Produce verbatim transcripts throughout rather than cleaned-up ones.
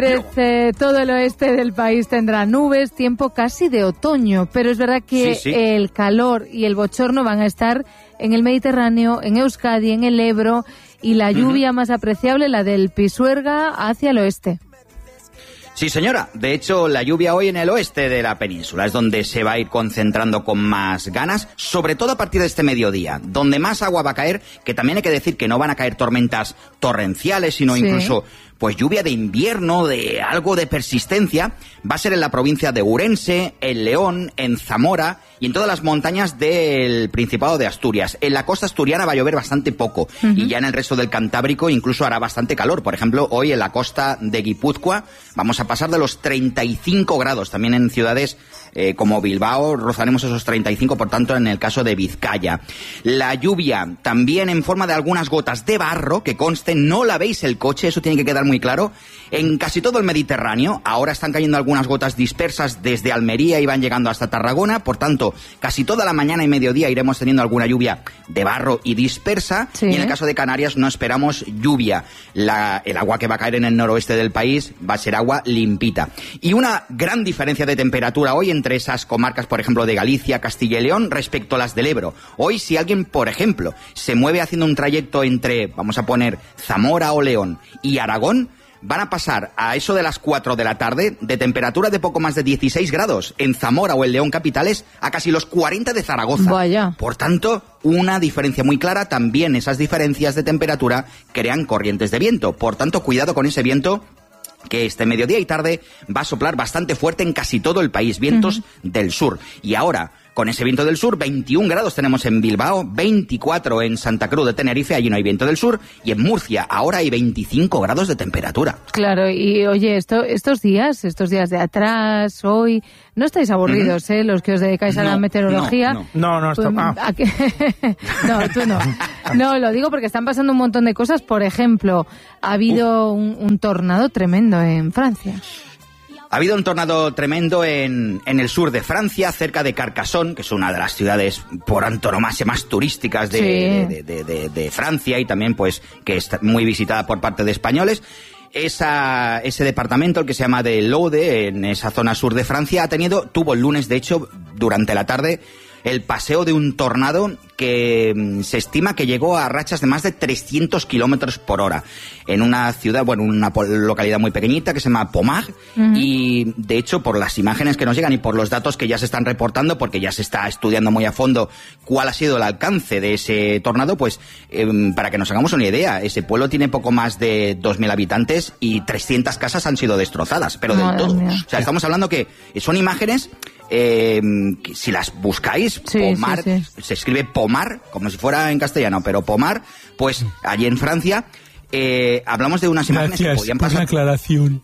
Desde todo el oeste del país tendrá nubes, tiempo casi de otoño, pero es verdad que sí, sí. el calor y el bochorno van a estar en el Mediterráneo, en Euskadi, en el Ebro, y la lluvia uh-huh. más apreciable, la del Pisuerga, hacia el oeste. Sí, señora. De hecho, la lluvia hoy en el oeste de la península es donde se va a ir concentrando con más ganas, sobre todo a partir de este mediodía, donde más agua va a caer, que también hay que decir que no van a caer tormentas torrenciales, sino sí. incluso pues lluvia de invierno, de algo de persistencia. Va a ser en la provincia de Ourense, en León, en Zamora y en todas las montañas del Principado de Asturias. En la costa asturiana va a llover bastante poco uh-huh. y ya en el resto del Cantábrico incluso hará bastante calor. Por ejemplo, hoy en la costa de Guipúzcoa vamos a pasar de los treinta y cinco grados. También en ciudades eh, como Bilbao rozaremos esos treinta y cinco, por tanto, en el caso de Vizcaya. La lluvia también en forma de algunas gotas de barro, que conste, no lavéis el coche, eso tiene que quedar muy claro. En casi todo el Mediterráneo, ahora están cayendo algunas gotas dispersas desde Almería y van llegando hasta Tarragona, por tanto, casi toda la mañana y mediodía iremos teniendo alguna lluvia de barro y dispersa, sí. y en el caso de Canarias no esperamos lluvia. La, el agua que va a caer en el noroeste del país va a ser agua limpita. Y una gran diferencia de temperatura hoy entre esas comarcas, por ejemplo, de Galicia, Castilla y León, respecto a las del Ebro. Hoy, si alguien, por ejemplo, se mueve haciendo un trayecto entre, vamos a poner, Zamora o León y Aragón, van a pasar a eso de las cuatro de la tarde de temperatura de poco más de dieciséis grados en Zamora o en León capitales a casi los cuarenta de Zaragoza. Vaya. Por tanto, una diferencia muy clara. También esas diferencias de temperatura crean corrientes de viento. Por tanto, cuidado con ese viento que este mediodía y tarde va a soplar bastante fuerte en casi todo el país. Vientos uh-huh. del sur. Y ahora, con ese viento del sur, veintiún grados tenemos en Bilbao, veinticuatro en Santa Cruz de Tenerife, allí no hay viento del sur, y en Murcia ahora hay veinticinco grados de temperatura. Claro, y oye, esto, estos días, estos días de atrás, hoy, no estáis aburridos, ¿eh? Los que os dedicáis a no, la meteorología. No, no, no, no, pues, está... ah. que... no, tú no. No, lo digo porque están pasando un montón de cosas. Por ejemplo, ha habido un, un tornado tremendo en Francia. Ha habido un tornado tremendo en, en el sur de Francia, cerca de Carcassonne, que es una de las ciudades por antonomasia más turísticas de, sí. de, de, de, de Francia y también pues que está muy visitada por parte de españoles. Esa, ese departamento, el que se llama de l'Aude, en esa zona sur de Francia, ha tenido, tuvo el lunes, de hecho, durante la tarde, el paseo de un tornado que se estima que llegó a rachas de más de trescientos kilómetros por hora en una ciudad, bueno, una localidad muy pequeñita que se llama Pommard, uh-huh. y de hecho por las imágenes que nos llegan y por los datos que ya se están reportando, porque ya se está estudiando muy a fondo cuál ha sido el alcance de ese tornado, pues eh, para que nos hagamos una idea, ese pueblo tiene poco más de dos mil habitantes y trescientas casas han sido destrozadas, pero del todo. Mía. O sea, estamos hablando que son imágenes Eh, que si las buscáis, sí, Pommard, sí, sí. se escribe Pommard, como si fuera en castellano, pero Pommard, pues allí en Francia, eh, hablamos de unas imágenes Gracias que podían por pasar. La aclaración.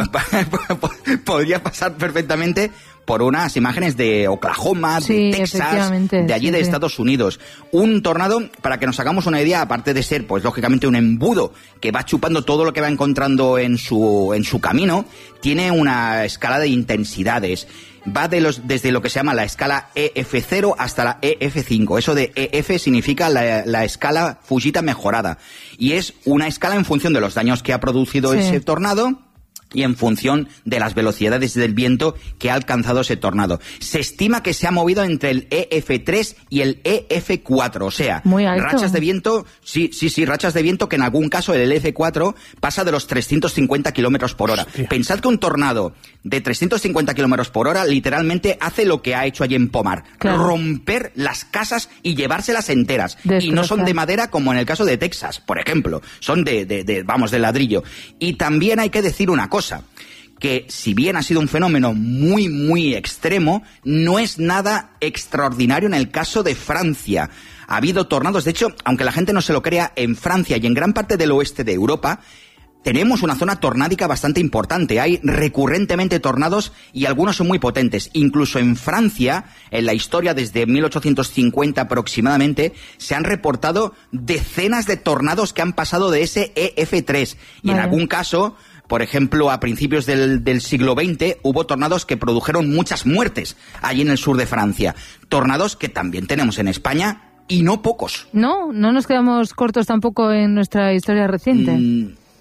Podría pasar perfectamente por unas imágenes de Oklahoma, sí, de Texas, de allí sí, de sí. Estados Unidos. Un tornado, para que nos hagamos una idea, aparte de ser, pues lógicamente un embudo que va chupando todo lo que va encontrando en su, en su camino, tiene una escala de intensidades. Va de los, desde lo que se llama la escala E F cero hasta la E F cinco. Eso de E F significa la, la escala Fujita mejorada. Y es una escala en función de los daños que ha producido sí. ese tornado y en función de las velocidades del viento que ha alcanzado ese tornado. Se estima que se ha movido entre el E F tres y el E F cuatro, o sea, muy alto. Rachas de viento, sí, sí, sí, rachas de viento que en algún caso el E F cuatro pasa de los trescientos cincuenta kilómetros por hora. Hostia. Pensad que un tornado de trescientos cincuenta kilómetros por hora literalmente hace lo que ha hecho allí en Pommard, claro. romper las casas y llevárselas enteras. Destrozar. Y no son de madera como en el caso de Texas, por ejemplo, son de, de, de, vamos, de ladrillo. Y también hay que decir una cosa, que si bien ha sido un fenómeno muy, muy extremo, no es nada extraordinario en el caso de Francia. Ha habido tornados, de hecho, aunque la gente no se lo crea, en Francia y en gran parte del oeste de Europa, tenemos una zona tornádica bastante importante. Hay recurrentemente tornados y algunos son muy potentes. Incluso en Francia, en la historia desde mil ochocientos cincuenta aproximadamente, se han reportado decenas de tornados que han pasado de ese E F tres. Y vale. en algún caso, por ejemplo, a principios del, del siglo veinte, hubo tornados que produjeron muchas muertes allí en el sur de Francia. Tornados que también tenemos en España y no pocos. No, no nos quedamos cortos tampoco en nuestra historia reciente. Mm.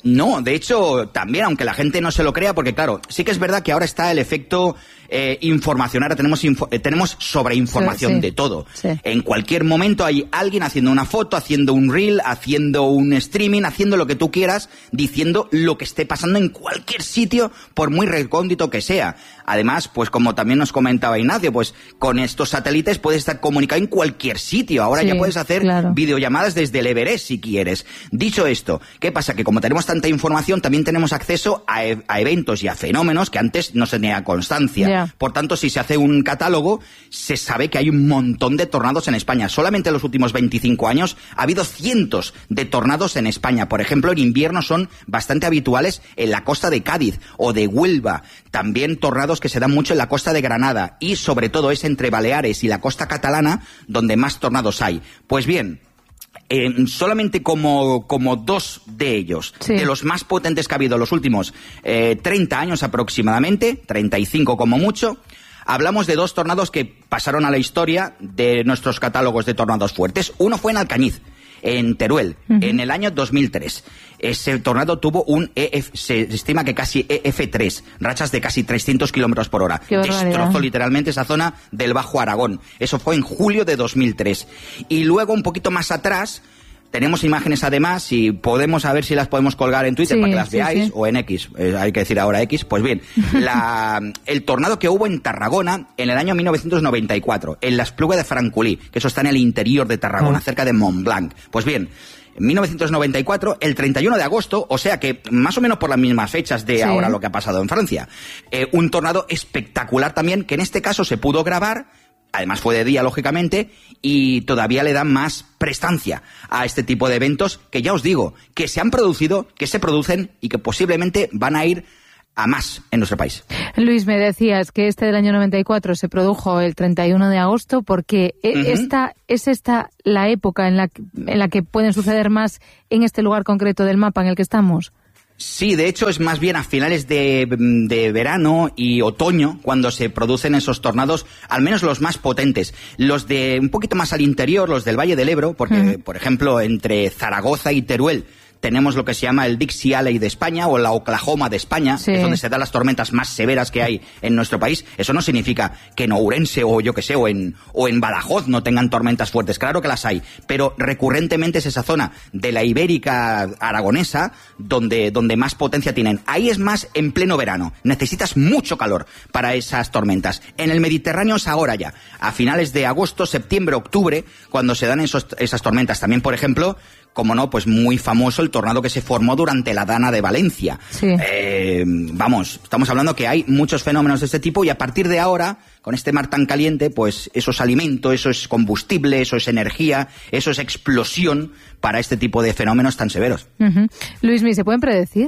No, de hecho, también, aunque la gente no se lo crea, porque claro, sí que es verdad que ahora está el efecto eh, información, ahora tenemos, info, eh, tenemos sobreinformación sí, sí, de todo. Sí. En cualquier momento hay alguien haciendo una foto, haciendo un reel, haciendo un streaming, haciendo lo que tú quieras, diciendo lo que esté pasando en cualquier sitio, por muy recóndito que sea. Además, pues como también nos comentaba Ignacio, pues con estos satélites puedes estar comunicado en cualquier sitio. Ahora sí, ya puedes hacer claro. videollamadas desde el Everest si quieres. Dicho esto, ¿qué pasa? Que como tenemos tanta información, también tenemos acceso a, e- a eventos y a fenómenos que antes no se tenía constancia. Yeah. Por tanto, si se hace un catálogo, se sabe que hay un montón de tornados en España. Solamente en los últimos veinticinco años ha habido cientos de tornados en España. Por ejemplo, en invierno son bastante habituales en la costa de Cádiz o de Huelva. También tornados que se dan mucho en la costa de Granada. Y sobre todo es entre Baleares y la costa catalana donde más tornados hay. Pues bien, Eh, solamente como, como dos de ellos, sí. de los más potentes que ha habido en los últimos eh, treinta años aproximadamente, treinta y cinco como mucho, hablamos de dos tornados que pasaron a la historia de nuestros catálogos de tornados fuertes. Uno fue en Alcañiz, en Teruel, uh-huh. en el año dos mil tres. Ese tornado tuvo un E F, se estima que casi E F tres, rachas de casi trescientos kilómetros por hora. Destrozó literalmente esa zona del Bajo Aragón. Eso fue en julio de dos mil tres. Y luego, un poquito más atrás, tenemos imágenes además, y podemos a ver si las podemos colgar en Twitter sí, para que las sí, veáis, sí. o en X, eh, hay que decir ahora X. Pues bien, la, el tornado que hubo en Tarragona en el año mil novecientos noventa y cuatro, en la Espluga de Francolí, que eso está en el interior de Tarragona, oh. cerca de Montblanc. Pues bien, en mil novecientos noventa y cuatro, el treinta y uno de agosto, o sea que más o menos por las mismas fechas de sí. ahora lo que ha pasado en Francia, eh, un tornado espectacular también, que en este caso se pudo grabar. Además fue de día, lógicamente, y todavía le dan más prestancia a este tipo de eventos que ya os digo, que se han producido, que se producen y que posiblemente van a ir a más en nuestro país. Luis, me decías que este del año noventa y cuatro se produjo el treinta y uno de agosto, porque uh-huh. esta, ¿es esta la época en la, en la que pueden suceder más en este lugar concreto del mapa en el que estamos? Sí, de hecho es más bien a finales de, de verano y otoño cuando se producen esos tornados, al menos los más potentes. Los de un poquito más al interior, los del Valle del Ebro, porque, uh-huh. por ejemplo, entre Zaragoza y Teruel tenemos lo que se llama el Dixie Alley de España o la Oklahoma de España, sí. que es donde se dan las tormentas más severas que hay en nuestro país. Eso no significa que en Ourense o yo que sé, o en, o en Badajoz no tengan tormentas fuertes. Claro que las hay, pero recurrentemente es esa zona de la Ibérica aragonesa donde, donde más potencia tienen. Ahí es más en pleno verano. Necesitas mucho calor para esas tormentas. En el Mediterráneo es ahora ya, a finales de agosto, septiembre, octubre, cuando se dan esos, esas tormentas. También, por ejemplo, como no, pues muy famoso el tornado que se formó durante la Dana de Valencia. Sí. Eh, vamos, estamos hablando que hay muchos fenómenos de este tipo y a partir de ahora, con este mar tan caliente, pues eso es alimento, eso es combustible, eso es energía, eso es explosión para este tipo de fenómenos tan severos. Uh-huh. Luismi, ¿se pueden predecir?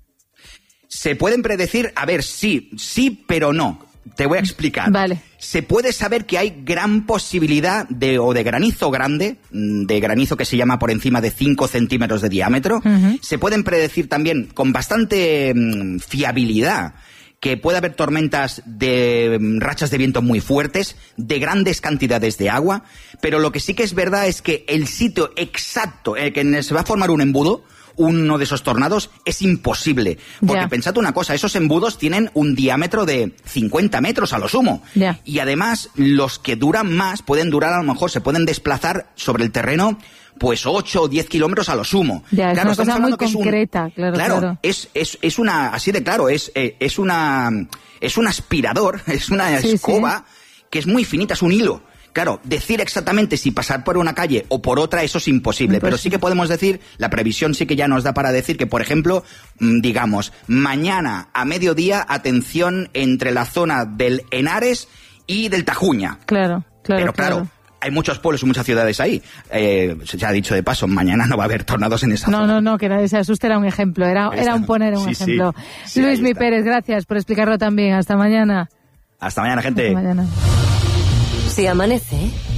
Se pueden predecir, a ver, sí, sí, pero no. Te voy a explicar. Vale. Se puede saber que hay gran posibilidad de, o de granizo grande, de granizo que se llama por encima de cinco centímetros de diámetro. Uh-huh. Se pueden predecir también con bastante mmm, fiabilidad que puede haber tormentas de mmm, rachas de viento muy fuertes, de grandes cantidades de agua, pero lo que sí que es verdad es que el sitio exacto en el que se va a formar un embudo, uno de esos tornados, es imposible. Porque yeah. pensad una cosa, esos embudos tienen un diámetro de cincuenta metros a lo sumo. Yeah. Y además, los que duran más pueden durar, a lo mejor, se pueden desplazar sobre el terreno pues ocho o diez kilómetros a lo sumo. Ya, claro, es una cosa muy concreta, es un, claro, claro, claro. Es, es, es una, así de claro, es, es una, es un aspirador, es una sí, escoba sí. que es muy finita, es un hilo. Claro, decir exactamente si pasar por una calle o por otra, eso es imposible, pues pero sí que podemos decir, la previsión sí que ya nos da para decir que, por ejemplo, digamos, mañana a mediodía, atención entre la zona del Henares y del Tajuña. Claro, claro, pero claro. claro hay muchos pueblos y muchas ciudades ahí. Eh, se ha dicho de paso, mañana no va a haber tornados en esa no, zona. No, no, que nadie se asuste, era un ejemplo, era, era un poner un sí, ejemplo. Sí, sí, Luismi Pérez, gracias por explicarlo también. Hasta mañana. Hasta mañana, gente. Hasta mañana. Si amanece,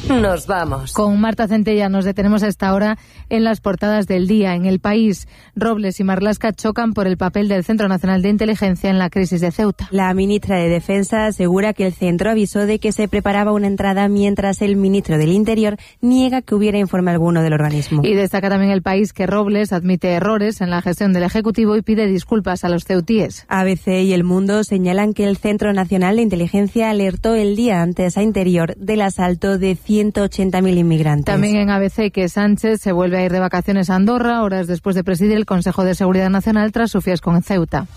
Nos vamos. Con Marta Centella nos detenemos a esta hora en las portadas del día. En El País, Robles y Marlaska chocan por el papel del Centro Nacional de Inteligencia en la crisis de Ceuta. La ministra de Defensa asegura que el centro avisó de que se preparaba una entrada, mientras el ministro del Interior niega que hubiera informe alguno del organismo. Y destaca también El País que Robles admite errores en la gestión del Ejecutivo y pide disculpas a los ceutíes. A B C y El Mundo señalan que el Centro Nacional de Inteligencia alertó el día antes a Interior del asalto de ciento ochenta mil inmigrantes. También en A B C que Sánchez se vuelve a ir de vacaciones a Andorra, horas después de presidir el Consejo de Seguridad Nacional tras su fiasco en Ceuta.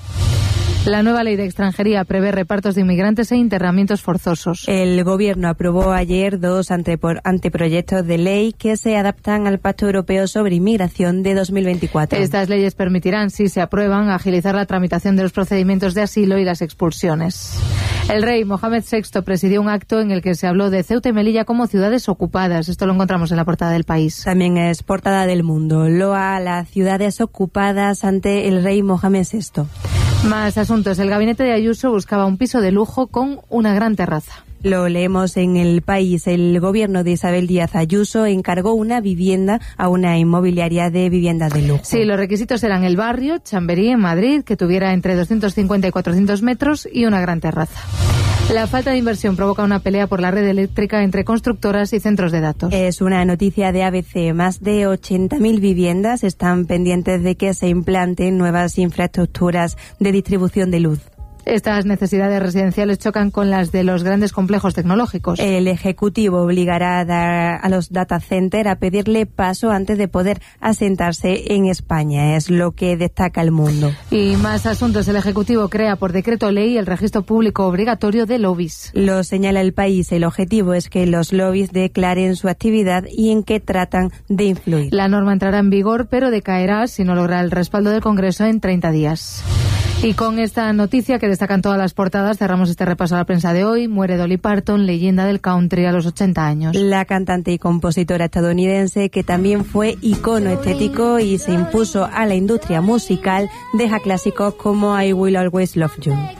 La nueva ley de extranjería prevé repartos de inmigrantes e internamientos forzosos. El Gobierno aprobó ayer dos antepor- anteproyectos de ley que se adaptan al Pacto Europeo sobre Inmigración de dos mil veinticuatro. Estas leyes permitirán, si se aprueban, agilizar la tramitación de los procedimientos de asilo y las expulsiones. El rey Mohamed sexto presidió un acto en el que se habló de Ceuta y Melilla como ciudades ocupadas. Esto lo encontramos en la portada del País. También es portada del Mundo. Loa a las ciudades ocupadas ante el rey Mohamed sexto. Más asuntos. El gabinete de Ayuso buscaba un piso de lujo con una gran terraza. Lo leemos en El País. El gobierno de Isabel Díaz Ayuso encargó una vivienda a una inmobiliaria de viviendas de lujo. Sí, los requisitos eran el barrio, Chamberí, en Madrid, que tuviera entre doscientos cincuenta y cuatrocientos metros y una gran terraza. La falta de inversión provoca una pelea por la red eléctrica entre constructoras y centros de datos. Es una noticia de A B C. Más de ochenta mil viviendas están pendientes de que se implanten nuevas infraestructuras de distribución de luz. Estas necesidades residenciales chocan con las de los grandes complejos tecnológicos. El Ejecutivo obligará a, dar a los data centers a pedirle paso antes de poder asentarse en España. Es lo que destaca El Mundo. Y más asuntos. El Ejecutivo crea por decreto ley el registro público obligatorio de lobbies. Lo señala El País. El objetivo es que los lobbies declaren su actividad y en qué tratan de influir. La norma entrará en vigor, pero decaerá si no logra el respaldo del Congreso en treinta días. Y con esta noticia que destacan todas las portadas, cerramos este repaso a la prensa de hoy. Muere Dolly Parton, leyenda del country a los ochenta años. La cantante y compositora estadounidense, que también fue icono estético y se impuso a la industria musical, deja clásicos como I Will Always Love You.